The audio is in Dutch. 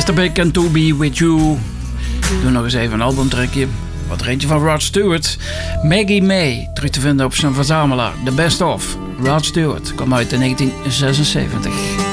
Mr. Big and To Be With You. Doe nog eens even een albumtrekje. Wat er eentje van Rod Stewart. Maggie May, terug te vinden op zijn verzamelaar. The Best Of. Rod Stewart kwam uit in 1976.